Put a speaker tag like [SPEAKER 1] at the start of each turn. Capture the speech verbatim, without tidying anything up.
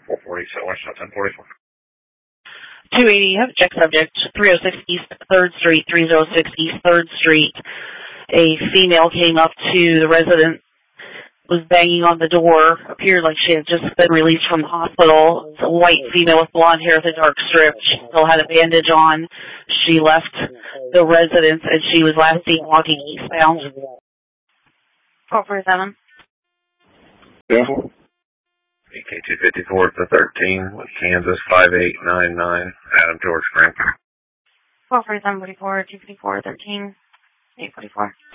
[SPEAKER 1] four forty, Southwest ten forty-four.
[SPEAKER 2] two eighty, you have a check subject, three oh six East third Street, three oh six East third Street. A female came up to the resident, was banging on the door, appeared like she had just been released from the hospital. It's a white female with blonde hair with a dark strip. She still had a bandage on. She left the residence, and she was last seen walking eastbound. four forty-seven.
[SPEAKER 1] Yeah. E K two fifty-four to thirteen with Kansas five eight nine nine, Adam George Frank.
[SPEAKER 2] four forty-seven forty-four, two fifty-four, thirteen, eight forty-four.